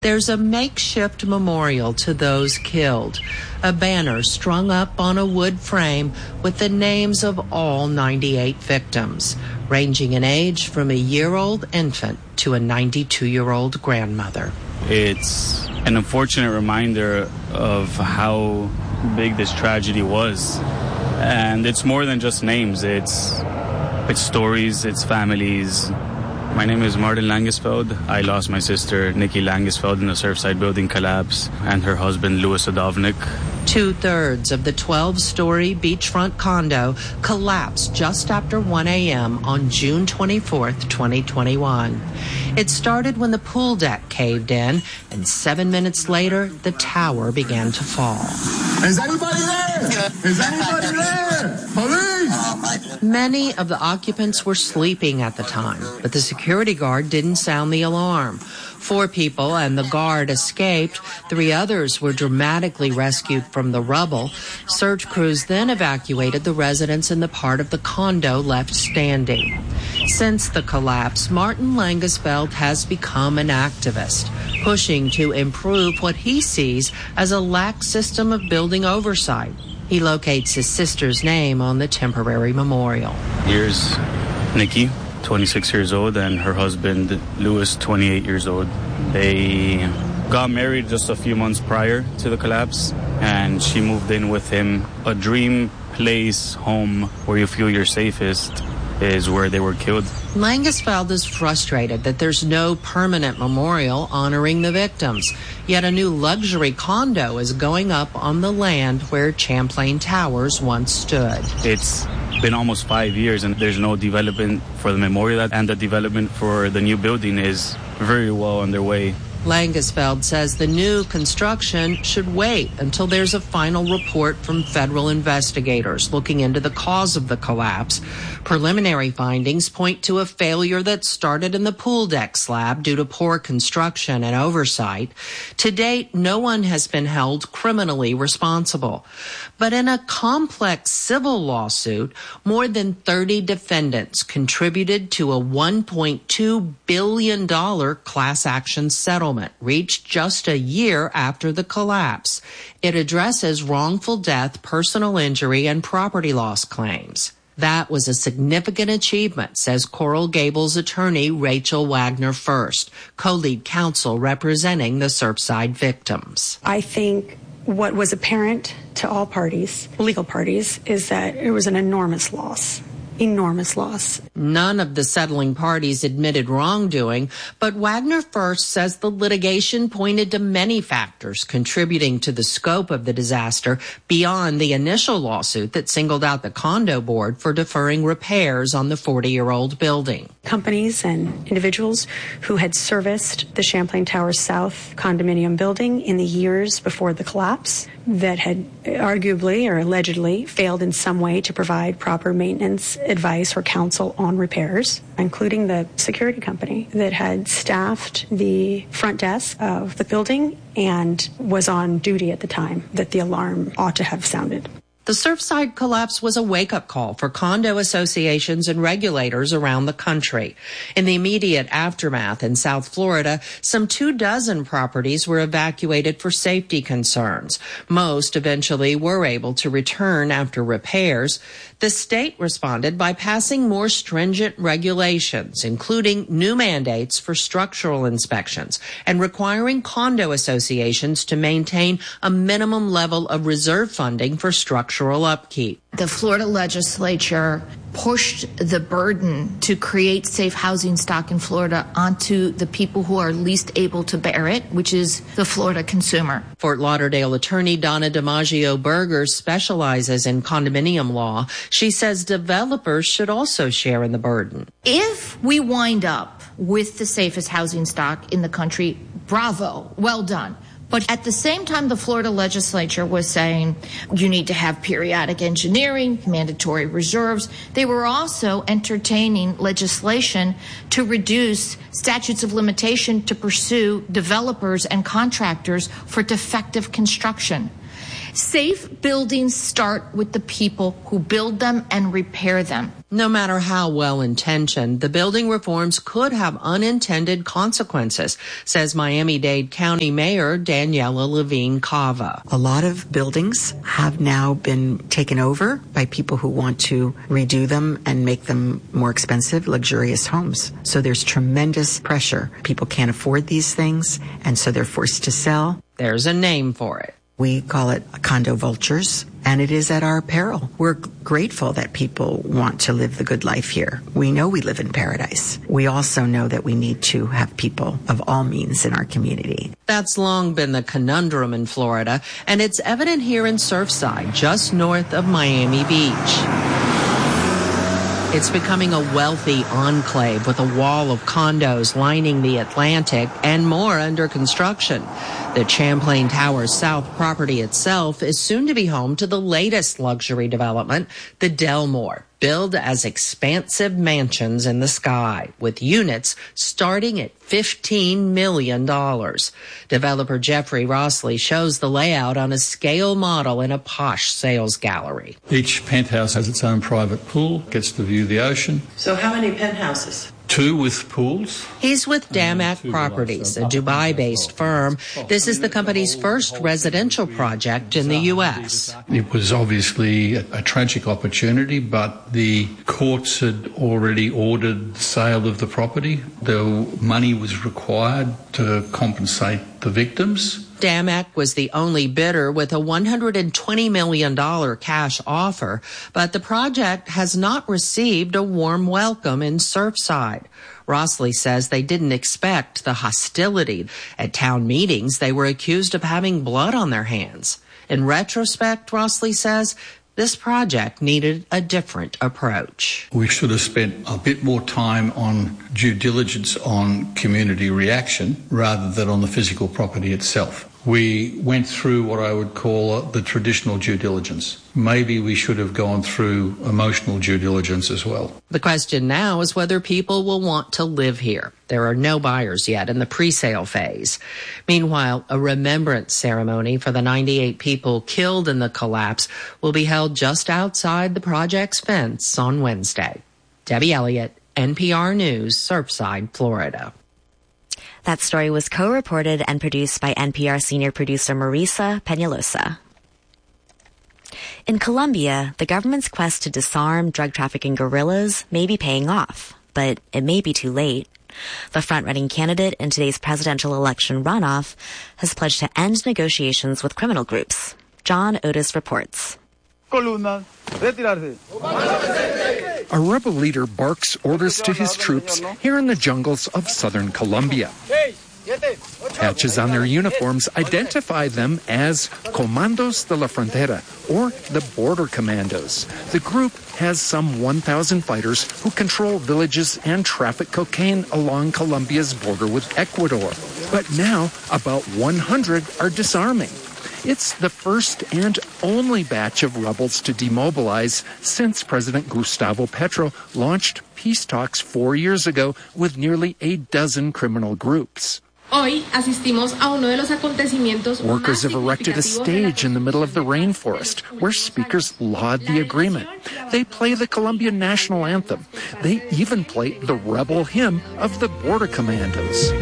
There's a makeshift memorial to those killed, a banner strung up on a wood frame with the names of all 98 victims, ranging in age from a year-old infant to a 92-year-old grandmother. It's an unfortunate reminder of how big this tragedy was. And it's more than just names. It's stories, it's families. My name is Martin Langesfeld. I lost my sister, Nikki Langesfeld, in the Surfside building collapse, and her husband, Louis Sadovnik. 2/3 of the 12-story beachfront condo collapsed just after 1 a.m. on June 24th, 2021. It started when the pool deck caved in, and 7 minutes later, the tower began to fall. Is anybody there? Is anybody there? Police! Many of the occupants were sleeping at the time, but the security guard didn't sound the alarm. 4 people and the guard escaped. 3 others were dramatically rescued from the rubble. Search crews then evacuated the residents in the part of the condo left standing. Since the collapse, Martin Langesfeld has become an activist, pushing to improve what he sees as a lax system of building oversight. He locates his sister's name on the temporary memorial. Here's Nikki, 26 years old, and her husband, Louis, 28 years old. They got married just a few months prior to the collapse, and she moved in with him. A dream place, home, where you feel you're safest is where they were killed. Langesfeld is frustrated that there's no permanent memorial honoring the victims. Yet a new luxury condo is going up on the land where Champlain Towers once stood. It's been almost 5 years and there's no development for the memorial, and the development for the new building is very well underway. Langesfeld says the new construction should wait until there's a final report from federal investigators looking into the cause of the collapse. Preliminary findings point to a failure that started in the pool deck slab due to poor construction and oversight. To date, no one has been held criminally responsible. But in a complex civil lawsuit, more than 30 defendants contributed to a $1.2 billion class action settlement reached just a year after the collapse. It addresses wrongful death, personal injury, and property loss claims. That was a significant achievement, says Coral Gables attorney Rachel Wagner First, co-lead counsel representing the Surfside victims. I think what was apparent to all parties, legal parties, is that it was an enormous loss. Enormous loss. None of the settling parties admitted wrongdoing, but Wagner First says the litigation pointed to many factors contributing to the scope of the disaster beyond the initial lawsuit that singled out the condo board for deferring repairs on the 40-year-old building. Companies and individuals who had serviced the Champlain Towers South condominium building in the years before the collapse that had arguably or allegedly failed in some way to provide proper maintenance, advice, or counsel on repairs, including the security company that had staffed the front desk of the building and was on duty at the time that the alarm ought to have sounded. The Surfside collapse was a wake-up call for condo associations and regulators around the country. In the immediate aftermath in South Florida, some 24 properties were evacuated for safety concerns. Most eventually were able to return after repairs. The state responded by passing more stringent regulations, including new mandates for structural inspections and requiring condo associations to maintain a minimum level of reserve funding for structural upkeep. The Florida legislature pushed the burden to create safe housing stock in Florida onto the people who are least able to bear it, which is the Florida consumer. Fort Lauderdale attorney Donna DiMaggio Berger specializes in condominium law. She says developers should also share in the burden. If we wind up with the safest housing stock in the country, bravo, well done. But at the same time, the Florida legislature was saying you need to have periodic engineering, mandatory reserves. They were also entertaining legislation to reduce statutes of limitation to pursue developers and contractors for defective construction. Safe buildings start with the people who build them and repair them. No matter how well-intentioned, the building reforms could have unintended consequences, says Miami-Dade County Mayor Daniela Levine Cava. A lot of buildings have now been taken over by people who want to redo them and make them more expensive, luxurious homes. So there's tremendous pressure. People can't afford these things, and so they're forced to sell. There's a name for it. We call it condo vultures, and it is at our peril. We're grateful that people want to live the good life here. We know we live in paradise. We also know that we need to have people of all means in our community. That's long been the conundrum in Florida, and it's evident here in Surfside, just north of Miami Beach. It's becoming a wealthy enclave with a wall of condos lining the Atlantic and more under construction. The Champlain Towers South property itself is soon to be home to the latest luxury development, the Delmore, billed as expansive mansions in the sky, with units starting at $15 million. Developer Jeffrey Rossley shows the layout on a scale model in a posh sales gallery. Each penthouse has its own private pool, gets to view the ocean. So how many penthouses? 2 with pools. He's with Damac Properties, a Dubai-based firm. This is the company's first residential project in the U.S. It was obviously a tragic opportunity, but the courts had already ordered the sale of the property. The money was required to compensate the victims. Damac was the only bidder with a $120 million cash offer, but the project has not received a warm welcome in Surfside. Rossley says they didn't expect the hostility. At town meetings, they were accused of having blood on their hands. In retrospect, Rossley says, this project needed a different approach. We should have spent a bit more time on due diligence on community reaction rather than on the physical property itself. We went through what I would call the traditional due diligence. Maybe we should have gone through emotional due diligence as well. The question now is whether people will want to live here. There are no buyers yet in the pre-sale phase. Meanwhile, a remembrance ceremony for the 98 people killed in the collapse will be held just outside the project's fence on Wednesday. Debbie Elliott, NPR News, Surfside, Florida. That story was co-reported and produced by NPR senior producer Marisa Peñalosa. In Colombia, the government's quest to disarm drug trafficking guerrillas may be paying off, but it may be too late. The front-running candidate in today's presidential election runoff has pledged to end negotiations with criminal groups. John Otis reports. A rebel leader barks orders to his troops here in the jungles of southern Colombia. Patches on their uniforms identify them as Comandos de la Frontera, or the Border Commandos. The group has some 1,000 fighters who control villages and traffic cocaine along Colombia's border with Ecuador. But now, about 100 are disarming. It's the first and only batch of rebels to demobilize since President Gustavo Petro launched peace talks 4 years ago with nearly a dozen criminal groups. Workers have erected a stage in the middle of the rainforest where speakers laud the agreement. They play the Colombian national anthem. They even play the rebel hymn of the Border Commandos.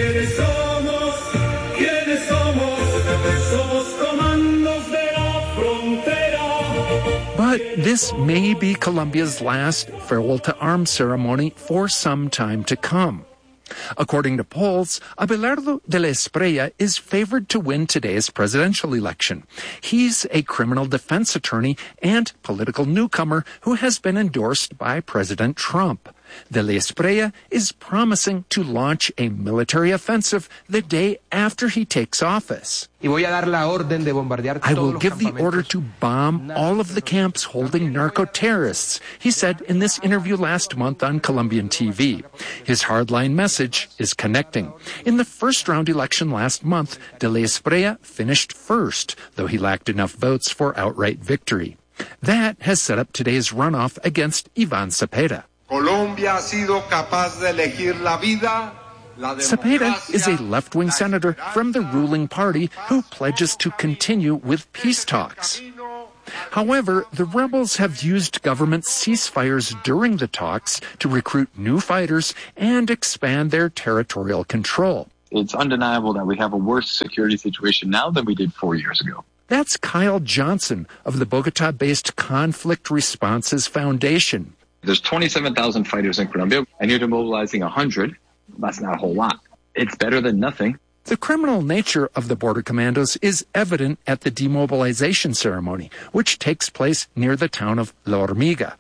But this may be Colombia's last farewell to arms ceremony for some time to come. According to polls, Abelardo de la Espriella is favored to win today's presidential election. He's a criminal defense attorney and political newcomer who has been endorsed by President Trump. De la Espriella is promising to launch a military offensive the day after he takes office. I will give the order to bomb all of the camps holding narco-terrorists, he said in this interview last month on Colombian TV. His hardline message is connecting. In the first-round election last month, De la Espriella finished first, though he lacked enough votes for outright victory. That has set up today's runoff against Iván Cepeda. Colombia ha sido capaz de elegir la vida Cepeda is a left-wing senator from the ruling party who pledges to continue with peace talks. However, the rebels have used government ceasefires during the talks to recruit new fighters and expand their territorial control. It's undeniable that we have a worse security situation now than we did 4 years ago. That's Kyle Johnson of the Bogota-based Conflict Responses Foundation. There's 27,000 fighters in Colombia, and you're demobilizing 100. That's not a whole lot. It's better than nothing. The criminal nature of the border commandos is evident at the demobilization ceremony, which takes place near the town of La Hormiga.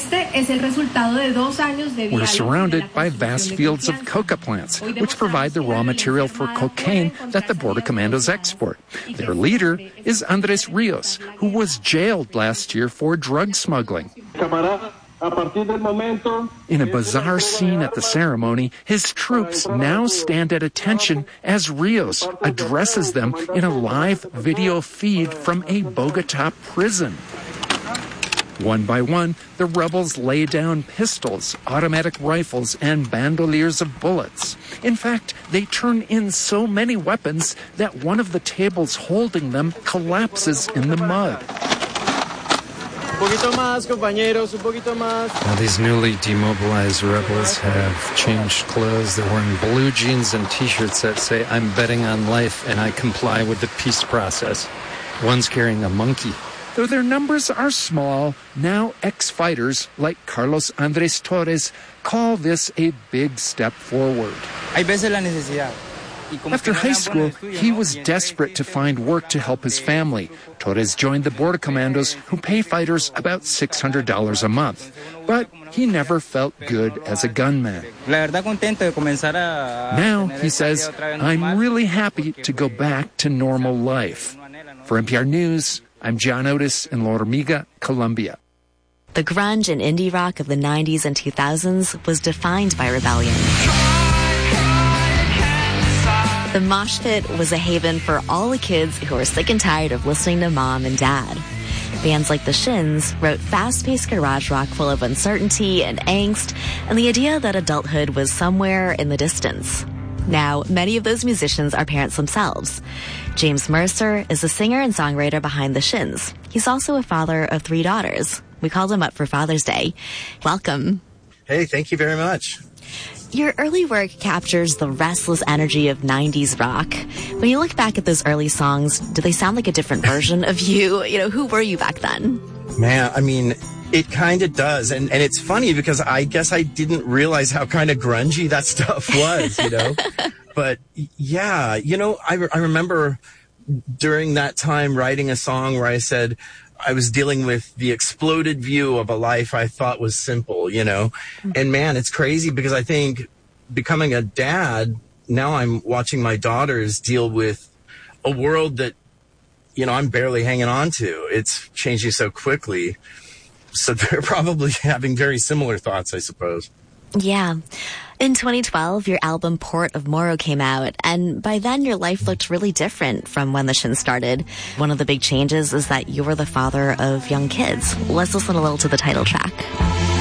We're surrounded by vast fields of coca plants, which provide the raw material for cocaine that the border commandos export. Their leader is Andres Rios, who was jailed last year for drug smuggling. In a bizarre scene at the ceremony, his troops now stand at attention as Rios addresses them in a live video feed from a Bogota prison. One by one, the rebels lay down pistols, automatic rifles, and bandoliers of bullets. In fact, they turn in so many weapons that one of the tables holding them collapses in the mud. Now, these newly demobilized rebels have changed clothes. They're wearing blue jeans and T-shirts that say, "I'm betting on life and I comply with the peace process." One's carrying a monkey. Though their numbers are small, now ex-fighters like Carlos Andres Torres call this a big step forward. After high school, he was desperate to find work to help his family. Torres joined the border commandos, who pay fighters about $600 a month. But he never felt good as a gunman. Now, he says, "I'm really happy to go back to normal life." For NPR News, I'm John Otis in La Hormiga, Colombia. The grunge and indie rock of the 90s and 2000s was defined by rebellion. The mosh pit was a haven for all the kids who were sick and tired of listening to mom and dad. Bands like the Shins wrote fast-paced garage rock full of uncertainty and angst and the idea that adulthood was somewhere in the distance. Now, many of those musicians are parents themselves. James Mercer is the singer and songwriter behind the Shins. He's also a father of 3 daughters. We called him up for Father's Day. Welcome. Hey, thank you very much. Your early work captures the restless energy of 90s rock. When you look back at those early songs, do they sound like a different version of you? You know, who were you back then? Man, I mean, it kind of does. And it's funny because I guess I didn't realize how kind of grungy that stuff was, you know? But yeah, you know, I remember during that time writing a song where I said I was dealing with the exploded view of a life I thought was simple, you know? And man, it's crazy because I think becoming a dad, now I'm watching my daughters deal with a world that, you know, I'm barely hanging on to. It's changing so quickly. So they're probably having very similar thoughts, I suppose. Yeah. In 2012, your album Port of Morrow came out, and by then your life looked really different from when the Shins started. One of the big changes is that you were the father of young kids. Let's listen a little to the title track.